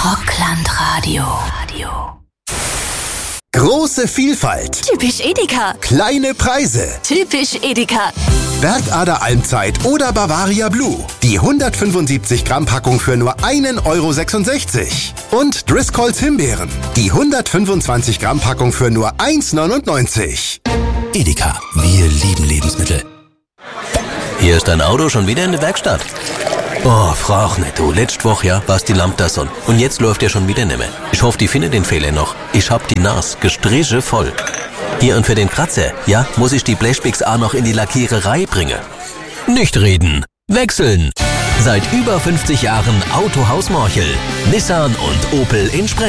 Rockland-Radio. Große Vielfalt. Typisch Edeka. Kleine Preise. Typisch Edeka. Bergader Almzeit oder Bavaria Blue. Die 175 Gramm Packung für nur 1,66 €. Und Driscolls Himbeeren. Die 125 Gramm Packung für nur 1,99 €. Edeka, wir lieben Lebensmittel. Hier ist dein Auto schon wieder in der Werkstatt. Oh, frag nicht, du. Letzte Woche, ja, war's die Lampe da son. Und jetzt läuft ja schon wieder nicht mehr. Ich hoffe, die findet den Fehler noch. Ich hab die Nas gestriche voll. Hier, und für den Kratzer, ja, muss ich die Blechpix auch noch in die Lackiererei bringen. Nicht reden, wechseln. Seit über 50 Jahren Autohaus Morchel. Nissan und Opel in Spree.